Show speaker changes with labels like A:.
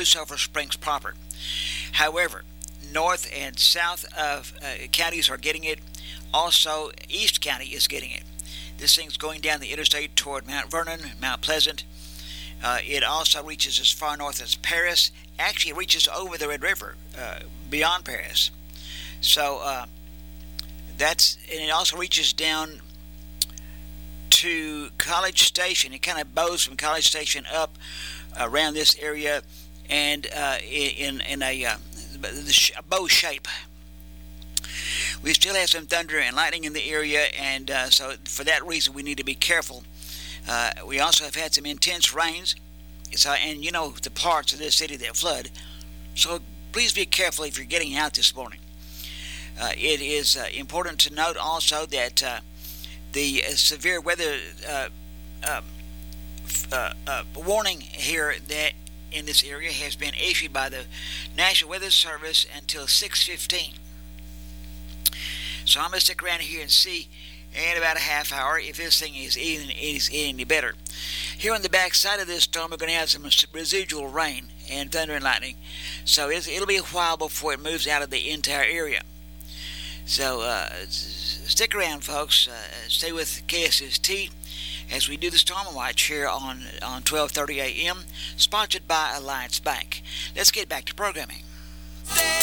A: through Sulphur Springs proper. However, north and south of counties are getting it. Also, East County is getting it. This thing's going down the interstate toward Mount Vernon, Mount Pleasant. It also reaches as far north as Paris. Actually, it reaches over the Red River, beyond Paris. So and it also reaches down to College Station. It kind of bows from College Station up around this area, and in a bow shape. We still have some thunder and lightning in the area, and so for that reason we need to be careful. We also have had some intense rains, and the parts of this city that flood. So please be careful if you're getting out this morning. It is important to note also that the severe weather warning here that in this area has been issued by the National Weather Service until 6:15. So I'm going to stick around here and see in about a half hour if this thing is any better. Here on the back side of this storm, we're going to have some residual rain and thunder and lightning. So it'll be a while before it moves out of the entire area. So stick around, folks. Stay with KSST as we do the Storm Watch here on 12:30 a.m., sponsored by Alliance Bank. Let's get back to programming.